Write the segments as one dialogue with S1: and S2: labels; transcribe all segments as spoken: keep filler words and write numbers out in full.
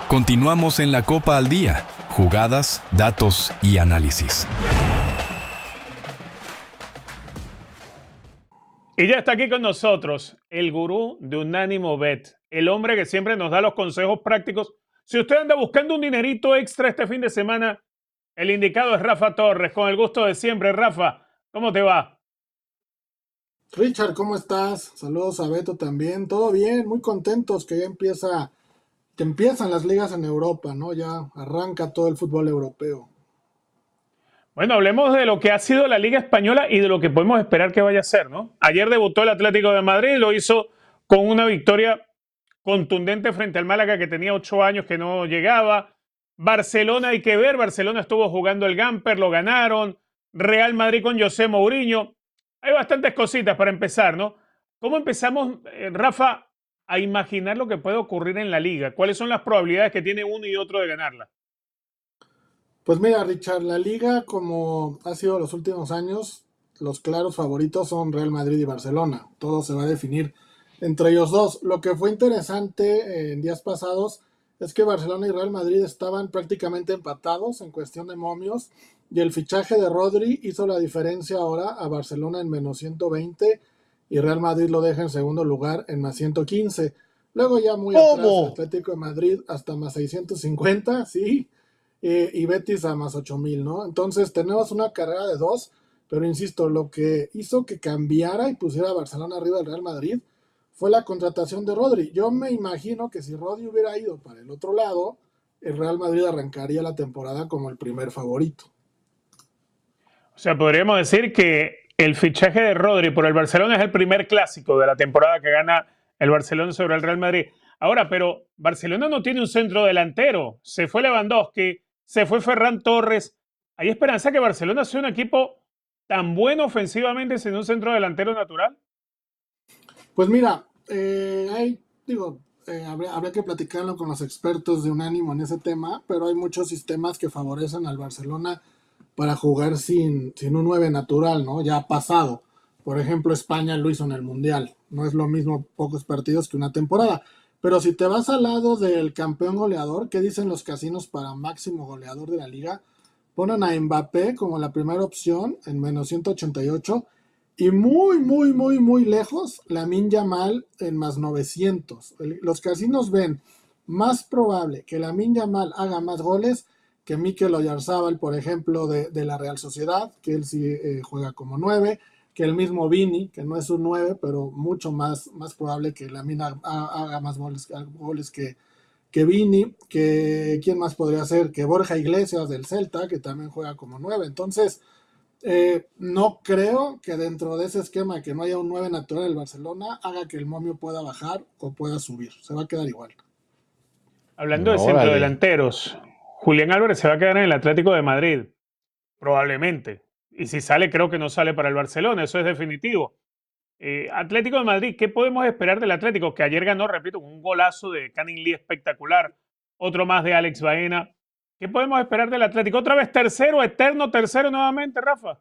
S1: Continuamos en la Copa al Día, jugadas, datos y análisis.
S2: Y ya está aquí con nosotros el gurú de Unánimo Bet, el hombre que siempre nos da los consejos prácticos. Si usted anda buscando un dinerito extra este fin de semana, el indicado es Rafa Torres, con el gusto de siempre. Rafa, ¿cómo te va?
S3: Richard, ¿cómo estás? Saludos a Beto también. Todo bien, muy contentos que ya empieza, que empiezan las ligas en Europa, ¿no? Ya arranca todo el fútbol europeo.
S2: Bueno, hablemos de lo que ha sido la Liga Española y de lo que podemos esperar que vaya a ser, ¿no? Ayer debutó el Atlético de Madrid, lo hizo con una victoria contundente frente al Málaga, que tenía ocho años que no llegaba. Barcelona, hay que ver, Barcelona estuvo jugando el Gamper, lo ganaron. Real Madrid con José Mourinho. Hay bastantes cositas para empezar, ¿no? ¿Cómo empezamos, eh, Rafa, a imaginar lo que puede ocurrir en la Liga? ¿Cuáles son las probabilidades que tiene uno y otro de ganarla?
S3: Pues mira, Richard, la liga, como ha sido los últimos años, los claros favoritos son Real Madrid y Barcelona. Todo se va a definir entre ellos dos. Lo que fue interesante eh, en días pasados es que Barcelona y Real Madrid estaban prácticamente empatados en cuestión de momios y el fichaje de Rodri hizo la diferencia ahora a Barcelona en menos ciento veinte y Real Madrid lo deja en segundo lugar en más ciento quince. Luego ya muy atrás
S2: ¿Cómo?
S3: Atlético de Madrid hasta más seiscientos cincuenta, sí, eh, y Betis a más ocho mil, ¿no? Entonces tenemos una carrera de dos, pero insisto, lo que hizo que cambiara y pusiera a Barcelona arriba del Real Madrid fue la contratación de Rodri. Yo me imagino que si Rodri hubiera ido para el otro lado, el Real Madrid arrancaría la temporada como el primer favorito.
S2: O sea, podríamos decir que el fichaje de Rodri por el Barcelona es el primer clásico de la temporada que gana el Barcelona sobre el Real Madrid. Ahora, pero Barcelona no tiene un centro delantero. Se fue Lewandowski, se fue Ferran Torres. ¿Hay esperanza que Barcelona sea un equipo tan bueno ofensivamente sin un centro delantero natural?
S3: Pues mira, eh, hay, digo, eh, habría, habría que platicarlo con los expertos de Unánimo en ese tema, pero hay muchos sistemas que favorecen al Barcelona para jugar sin, sin un nueve natural, ¿no? Ya ha pasado. Por ejemplo, España lo hizo en el Mundial. No es lo mismo pocos partidos que una temporada. Pero si te vas al lado del campeón goleador, ¿qué dicen los casinos para máximo goleador de la liga? Ponen a Mbappé como la primera opción en menos ciento ochenta y ocho y muy, muy, muy, muy lejos Lamine Yamal en más novecientos. El- Los casinos ven más probable que Lamine Yamal haga más goles que Mikel Oyarzábal, por ejemplo, de, de la Real Sociedad, que él sí eh, juega como nueve, que el mismo Vini, que no es un nueve, pero mucho más, más probable que Lamine ha- ha- haga más goles, goles que, que Vini, que quién más podría ser, que Borja Iglesias del Celta, que también juega como nueve. Entonces, eh, no creo que dentro de ese esquema que no haya un nueve natural en el Barcelona haga que el momio pueda bajar o pueda subir. Se va a quedar igual.
S2: Hablando de
S4: Órale.
S2: centrodelanteros, Julián Álvarez se va a quedar en el Atlético de Madrid, probablemente. Y si sale, creo que no sale para el Barcelona, eso es definitivo. Eh, Atlético de Madrid, ¿qué podemos esperar del Atlético? Que ayer ganó, repito, con un golazo de Canning Lee espectacular, otro más de Alex Baena. ¿Qué podemos esperar del Atlético? Otra vez tercero, eterno tercero nuevamente, Rafa.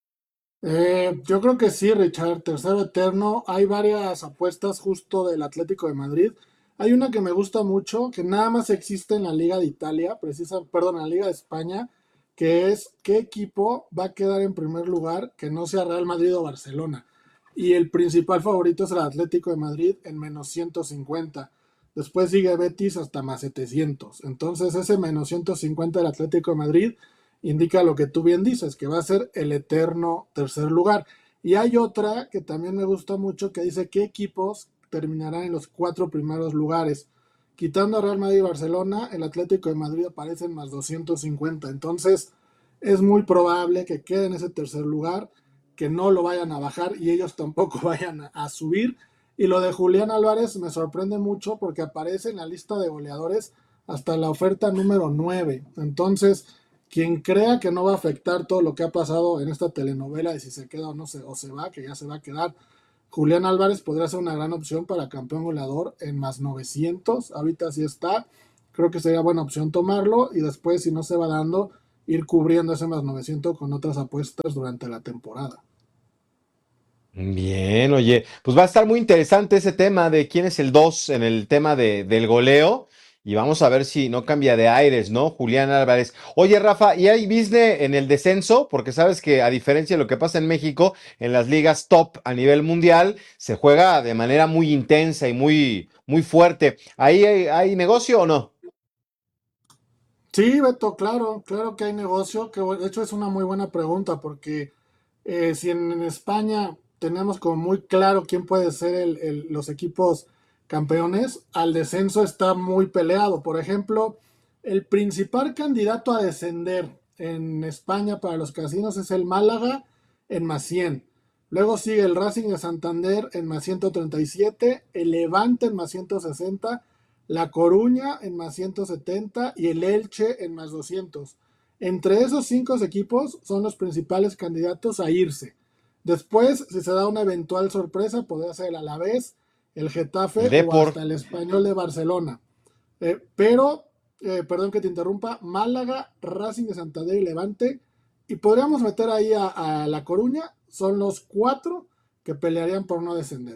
S3: Eh, yo creo que sí, Richard, tercero eterno. Hay varias apuestas justo del Atlético de Madrid. Hay una que me gusta mucho, que nada más existe en la Liga de Italia, precisa, perdón, en la Liga de España, que es qué equipo va a quedar en primer lugar que no sea Real Madrid o Barcelona. Y el principal favorito es el Atlético de Madrid en menos ciento cincuenta. Después sigue Betis hasta más setecientos. Entonces ese menos ciento cincuenta del Atlético de Madrid indica lo que tú bien dices, que va a ser el eterno tercer lugar. Y hay otra que también me gusta mucho que dice qué equipos terminarán en los cuatro primeros lugares. Quitando a Real Madrid y Barcelona, el Atlético de Madrid aparece en más doscientos cincuenta. Entonces es muy probable que quede en ese tercer lugar, que no lo vayan a bajar y ellos tampoco vayan a, a subir. Y lo de Julián Álvarez me sorprende mucho porque aparece en la lista de goleadores hasta la oferta número nueve. Entonces, quien crea que no va a afectar todo lo que ha pasado en esta telenovela de si se queda o no se, o se va, que ya se va a quedar, Julián Álvarez podría ser una gran opción para campeón goleador en más novecientos. Ahorita sí está. Creo que sería buena opción tomarlo y después, si no se va dando, ir cubriendo ese más novecientos con otras apuestas durante la temporada.
S4: Bien, oye, pues va a estar muy interesante ese tema de quién es el dos en el tema de, del goleo. y vamos a ver si no cambia de aires, ¿no? Julián Álvarez. Oye, Rafa, ¿y hay business en el descenso? Porque sabes que a diferencia de lo que pasa en México, en las ligas top a nivel mundial, se juega de manera muy intensa y muy, muy fuerte. ¿Ahí hay, hay negocio o no?
S3: Sí, Beto, claro, claro que hay negocio, que bu- de hecho es una muy buena pregunta porque eh, si en, en España tenemos como muy claro quién puede ser el- el- los equipos campeones, al descenso está muy peleado. Por ejemplo, el principal candidato a descender en España para los casinos es el Málaga en más cien. Luego sigue el Racing de Santander en más ciento treinta y siete, el Levante en más ciento sesenta, la Coruña en más ciento setenta y el Elche en más doscientos. Entre esos cinco equipos son los principales candidatos a irse. Después, si se da una eventual sorpresa, podría ser el Alavés, el
S4: El
S3: Getafe o
S4: Depor.
S3: hasta el Español de Barcelona. Eh, pero, eh, perdón que te interrumpa, Málaga, Racing de Santander y Levante, y podríamos meter ahí a, a La Coruña, son los cuatro que pelearían por no descender.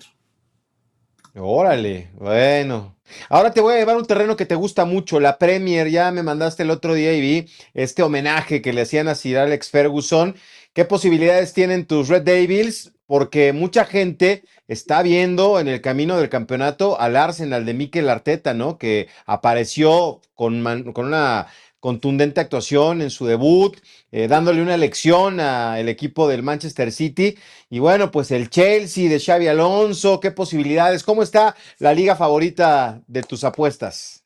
S4: Órale, bueno. Ahora te voy a llevar un terreno que te gusta mucho, la Premier. Ya me mandaste el otro día y vi este homenaje que le hacían a Sir Alex Ferguson. ¿Qué posibilidades tienen tus Red Devils? Porque mucha gente está viendo en el camino del campeonato al Arsenal de Mikel Arteta, ¿no? Que apareció con, man- con una contundente actuación en su debut, eh, dándole una lección al equipo del Manchester City. Y bueno, pues el Chelsea de Xavi Alonso, ¿qué posibilidades? ¿Cómo está la liga favorita de tus apuestas?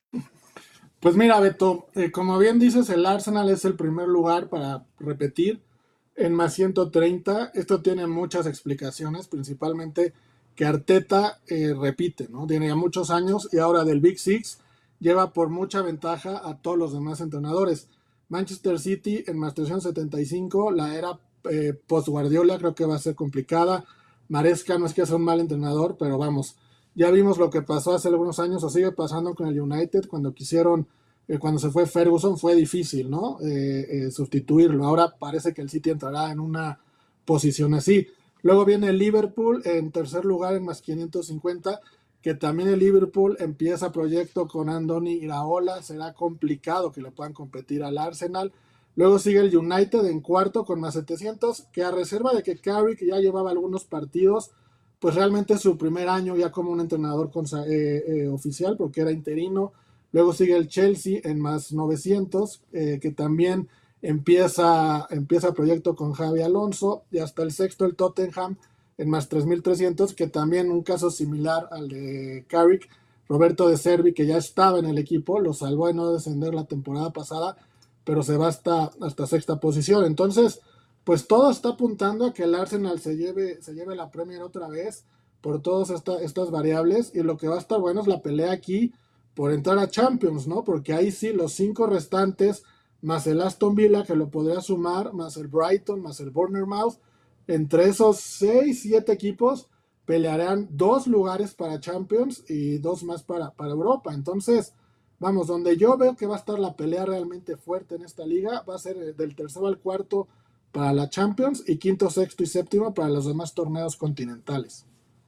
S3: Pues mira, Beto, eh, como bien dices, el Arsenal es el primer lugar para repetir en más ciento treinta. Esto tiene muchas explicaciones, principalmente que Arteta eh, repite, ¿no? Tiene ya muchos años y ahora del Big Six lleva por mucha ventaja a todos los demás entrenadores. Manchester City en más trescientos setenta y cinco, la era eh, post-Guardiola creo que va a ser complicada. Maresca no es que sea un mal entrenador, pero vamos, ya vimos lo que pasó hace algunos años, o sigue pasando con el United, cuando quisieron, eh, cuando se fue Ferguson, fue difícil, ¿no? Eh, eh, sustituirlo. Ahora parece que el City entrará en una posición así. Luego viene el Liverpool en tercer lugar en más quinientos cincuenta, que también el Liverpool empieza proyecto con Andoni Iraola, será complicado que le puedan competir al Arsenal. Luego sigue el United en cuarto con más setecientos, que a reserva de que Carrick ya llevaba algunos partidos, pues realmente es su primer año ya como un entrenador consa- eh, eh, oficial, porque era interino. Luego sigue el Chelsea en más novecientos, eh, que también empieza, empieza proyecto con Javi Alonso. Y hasta el sexto, el Tottenham en más tres mil trescientos, que también un caso similar al de Carrick. Roberto de Servi, que ya estaba en el equipo, lo salvó de no descender la temporada pasada, pero se va hasta, hasta sexta posición. Entonces, pues todo está apuntando a que el Arsenal se lleve, se lleve la Premier otra vez por todas esta, estas variables, y lo que va a estar bueno es la pelea aquí por entrar a Champions, ¿no? Porque ahí sí los cinco restantes, más el Aston Villa que lo podría sumar, más el Brighton, más el Bournemouth, entre esos seis, siete equipos pelearán dos lugares para Champions y dos más para, para Europa. Entonces, vamos, donde yo veo que va a estar la pelea realmente fuerte en esta liga, va a ser del tercero al cuarto para la Champions y quinto, sexto y séptimo para los demás torneos continentales.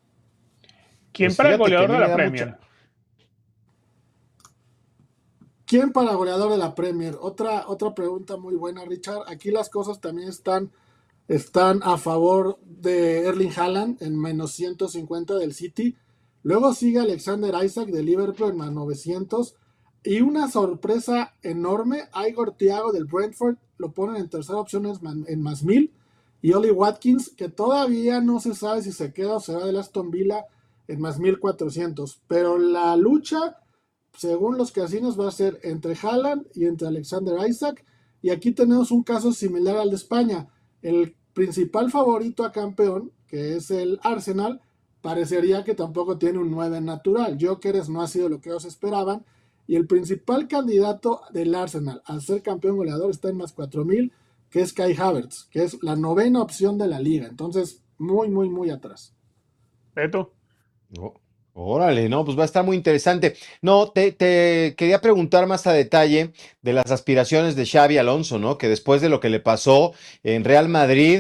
S2: ¿Quién
S4: Pues
S2: para el
S4: fíjate que a
S2: goleador
S4: mí
S2: de
S4: me
S2: la
S4: da mucha...
S2: Premier?
S3: ¿Quién para goleador de la Premier? Otra, otra pregunta muy buena, Richard. Aquí las cosas también están, están a favor de Erling Haaland en menos ciento cincuenta del City. Luego sigue Alexander Isaac de Liverpool en más novecientos. Y una sorpresa enorme, Igor Thiago del Brentford lo ponen en tercera opción en más mil. Y Oli Watkins, que todavía no se sabe si se queda o se va del Aston Villa en más mil cuatrocientos. Pero la lucha, según los casinos, va a ser entre Haaland y entre Alexander Isaac. Y aquí tenemos un caso similar al de España. El principal favorito a campeón, que es el Arsenal, parecería que tampoco tiene un nueve natural. Jokeres no ha sido lo que ellos esperaban. Y el principal candidato del Arsenal al ser campeón goleador está en más cuatro mil, que es Kai Havertz, que es la novena opción de la liga. Entonces, muy, muy, muy atrás.
S2: Beto.
S4: Oh, órale, no, pues va a estar muy interesante. No, te, te quería preguntar más a detalle de las aspiraciones de Xavi Alonso, ¿no? Que después de lo que le pasó en Real Madrid,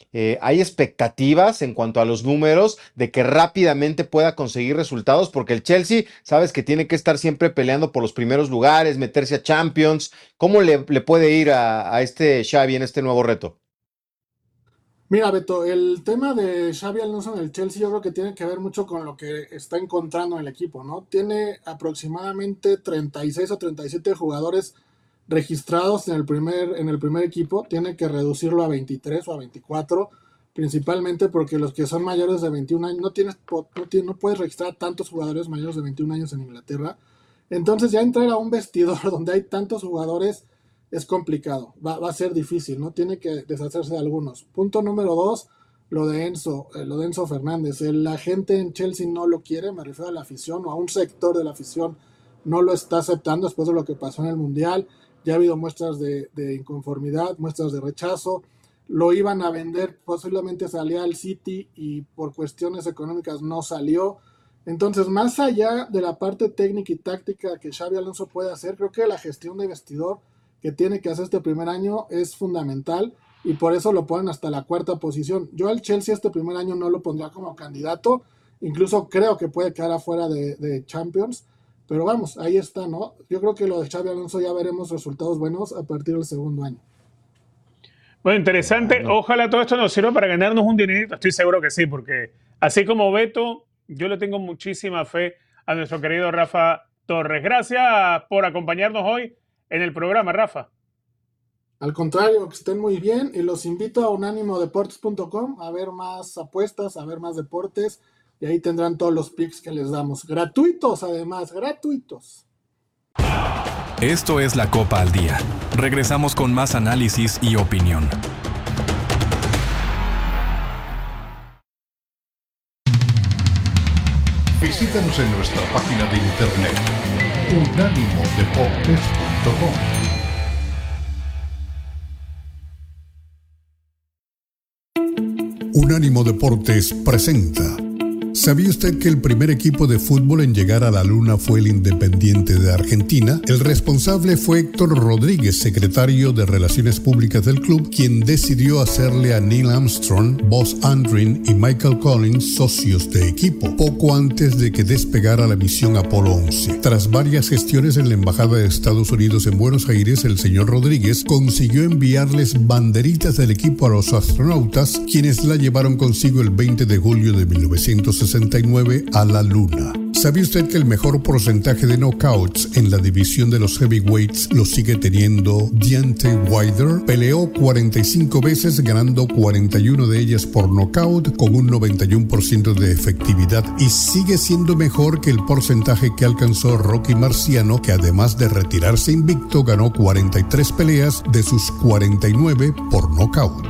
S4: eh, hay expectativas en cuanto a los números de que rápidamente pueda conseguir resultados, porque el Chelsea, sabes que tiene que estar siempre peleando por los primeros lugares, meterse a Champions. ¿Cómo le, le puede ir a, a este Xavi en este nuevo reto?
S3: Mira, Beto, el tema de Xabi Alonso en el Chelsea yo creo que tiene que ver mucho con lo que está encontrando en el equipo, ¿no? Tiene aproximadamente treinta y seis o treinta y siete jugadores registrados en el primer, en el primer equipo, tiene que reducirlo a veintitrés o a veinticuatro, principalmente porque los que son mayores de veintiún años, no, tienes, no, tienes, no puedes registrar tantos jugadores mayores de veintiún años en Inglaterra. Entonces ya entrar a un vestidor donde hay tantos jugadores es complicado, va, va a ser difícil, ¿no? Tiene que deshacerse de algunos. Punto número dos, lo de Enzo, eh, lo de Enzo Fernández. El, la gente en Chelsea no lo quiere, me refiero a la afición o a un sector de la afición no lo está aceptando después de lo que pasó en el Mundial. Ya ha habido muestras de, de inconformidad, muestras de rechazo. Lo iban a vender, posiblemente salía al City y por cuestiones económicas no salió. Entonces, más allá de la parte técnica y táctica que Xabi Alonso puede hacer, creo que la gestión de vestidor que tiene que hacer este primer año es fundamental y por eso lo ponen hasta la cuarta posición. Yo al Chelsea este primer año no lo pondría como candidato, incluso creo que puede quedar afuera de, de Champions, pero vamos, ahí está, ¿no? Yo creo que lo de Xabi Alonso ya veremos resultados buenos a partir del segundo año.
S2: Bueno, interesante.
S4: Bueno.
S2: Ojalá todo esto nos sirva para ganarnos un dinerito. Estoy seguro que sí, porque así como Beto, yo le tengo muchísima fe a nuestro querido Rafa Torres. Gracias por acompañarnos hoy en el programa, Rafa.
S3: Al contrario, que estén muy bien y los invito a unánimo deportes punto com a ver más apuestas, a ver más deportes y ahí tendrán todos los picks que les damos. Gratuitos además, gratuitos.
S1: Esto es la Copa al Día. Regresamos con más análisis y opinión.
S5: Visítanos en nuestra página de internet unánimo deportes punto com. Unánimo Deportes presenta. ¿Sabía usted que el primer equipo de fútbol en llegar a la Luna fue el Independiente de Argentina? El responsable fue Héctor Rodríguez, secretario de Relaciones Públicas del club, quien decidió hacerle a Neil Armstrong, Buzz Aldrin y Michael Collins socios de equipo, poco antes de que despegara la misión Apolo once. Tras varias gestiones en la Embajada de Estados Unidos en Buenos Aires, el señor Rodríguez consiguió enviarles banderitas del equipo a los astronautas, quienes la llevaron consigo el veinte de julio de mil novecientos sesenta y nueve a la Luna. ¿Sabía usted que el mejor porcentaje de knockouts en la división de los heavyweights lo sigue teniendo Deontay Wilder? Peleó cuarenta y cinco veces, ganando cuarenta y una de ellas por knockout con un noventa y uno por ciento de efectividad y sigue siendo mejor que el porcentaje que alcanzó Rocky Marciano, que además de retirarse invicto ganó cuarenta y tres peleas de sus cuarenta y nueve por knockout.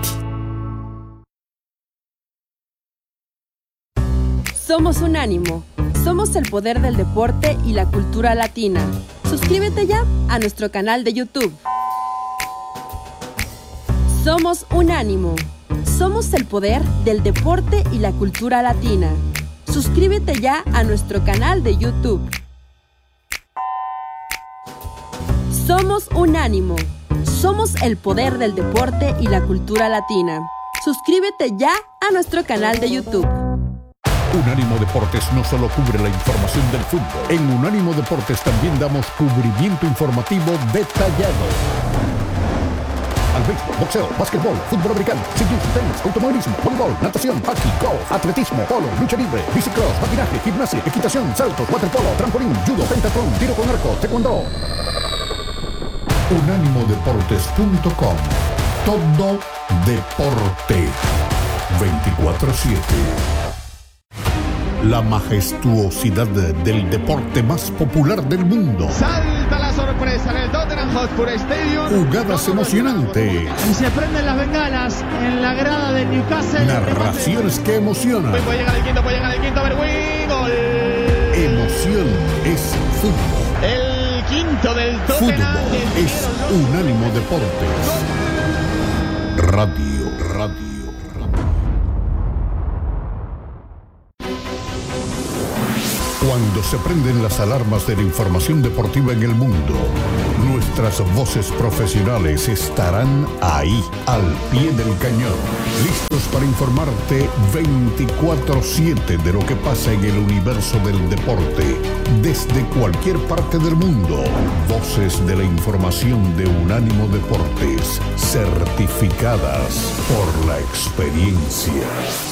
S6: Somos Unánimo. Somos el poder del deporte y la cultura latina. Suscríbete ya a nuestro canal de YouTube. Somos Unánimo. Somos el poder del deporte y la cultura latina. Suscríbete ya a nuestro canal de YouTube. Somos Unánimo. Somos el poder del deporte y la cultura latina. Suscríbete ya a nuestro canal de YouTube.
S5: Unánimo Deportes no solo cubre la información del fútbol. En Unánimo Deportes también damos cubrimiento informativo detallado al béisbol, boxeo, básquetbol, fútbol americano, ciclismo, tenis, automovilismo, voleibol, natación, hockey, golf, atletismo, polo, lucha libre, bicicross, patinaje, gimnasia, equitación, saltos, waterpolo, trampolín, judo, pentathlon, tiro con arco, taekwondo. unánimo deportes punto com. Todo deporte. veinticuatro siete. La majestuosidad del deporte más popular del mundo.
S7: Salta la sorpresa en el Tottenham Hotspur Stadium.
S5: Jugadas emocionantes.
S8: Y se prenden las bengalas en la grada del Newcastle.
S5: Narraciones que emocionan.
S7: Puede llegar el quinto, puede llegar el quinto, Berwin. Gol.
S5: Emoción es fútbol.
S7: El quinto del Tottenham.
S5: Fútbol es Unánimo Deportes. Radio, radio. Cuando se prenden las alarmas de la información deportiva en el mundo, nuestras voces profesionales estarán ahí, al pie del cañón, listos para informarte veinticuatro siete de lo que pasa en el universo del deporte, desde cualquier parte del mundo. Voces de la información de Unánimo Deportes, certificadas por la experiencia.